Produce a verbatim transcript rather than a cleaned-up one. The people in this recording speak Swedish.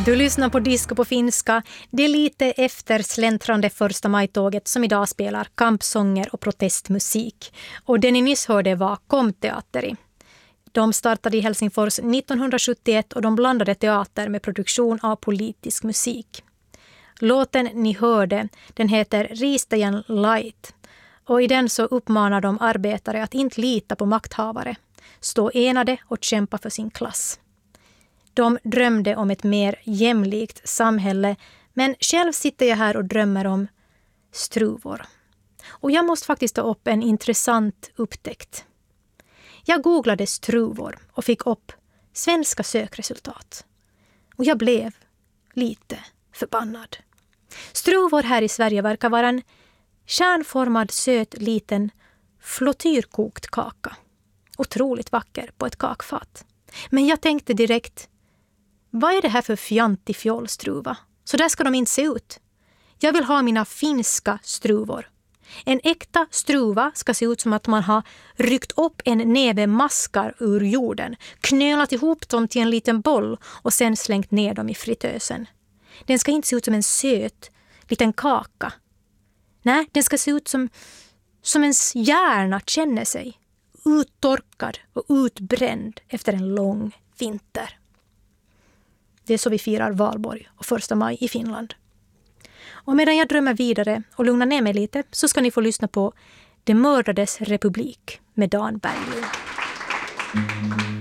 Du lyssnar på Disco på finska. Det är lite efter släntrande första majtåget som idag spelar kampsånger och protestmusik. Och det ni nyss hörde var Komteatteri. De startade i Helsingfors nittonhundrasjuttioett och de blandade teater med produktion av politisk musik. Låten ni hörde, den heter Riistäjän Light. Och i den så uppmanar de arbetare att inte lita på makthavare, stå enade och kämpa för sin klass. De drömde om ett mer jämlikt samhälle, men själv sitter jag här och drömmer om struvor. Och jag måste faktiskt ta upp en intressant upptäckt. Jag googlade struvor och fick upp svenska sökresultat. Och jag blev lite förbannad. Struvor här i Sverige verkar vara en kärnformad söt liten flottyrkokt kaka. Otroligt vacker på ett kakfat. Men jag tänkte direkt, vad är det här för fjantig fjollstruva? Så där ska de inte se ut. Jag vill ha mina finska struvor. En äkta struva ska se ut som att man har ryckt upp en näve maskar ur jorden, knölat ihop dem till en liten boll och sen slängt ner dem i fritösen. Den ska inte se ut som en söt liten kaka. Nej, den ska se ut som, som ens hjärna känner sig. Uttorkad och utbränd efter en lång vinter. Det är så vi firar valborg och första maj i Finland. Och medan jag drömmer vidare och lugnar ner mig lite så ska ni få lyssna på Det mördades republik med Dan Berglund.